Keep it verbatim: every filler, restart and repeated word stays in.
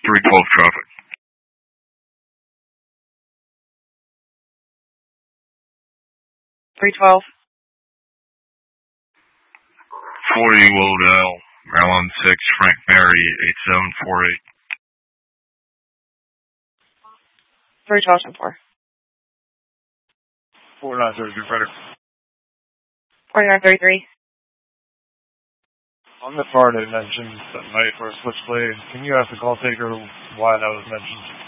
three twelve traffic. three twelve. forty Lodell, Maryland six, Frank Mary, eight seven four eight. three twelve ten four. forty-nine thirty-three, Frederick. forty-nine thirty-three. On the car they mentioned that night for a switchblade. Can you ask the call taker why that was mentioned?